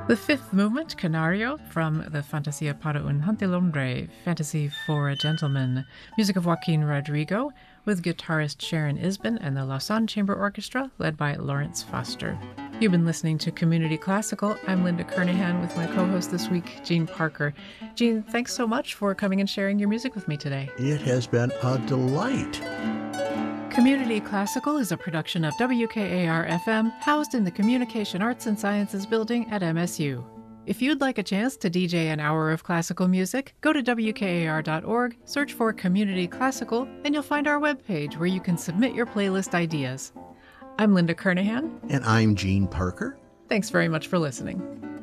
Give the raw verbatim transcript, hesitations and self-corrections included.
The fifth movement, Canario, from the Fantasia para un Gentilhombre, Fantasy for a Gentleman, music of Joaquin Rodrigo, with guitarist Sharon Isbin and the Lausanne Chamber Orchestra, led by Lawrence Foster. You've been listening to Community Classical. I'm Linda Kernahan with my co-host this week, Jean Parker. Jean, thanks so much for coming and sharing your music with me today. It has been a delight. Community Classical is a production of W K A R F M, housed in the Communication Arts and Sciences building at M S U. If you'd like a chance to D J an hour of classical music, go to W K A R dot org, search for Community Classical, and you'll find our webpage where you can submit your playlist ideas. I'm Linda Kernahan. And I'm Jean Parker. Thanks very much for listening.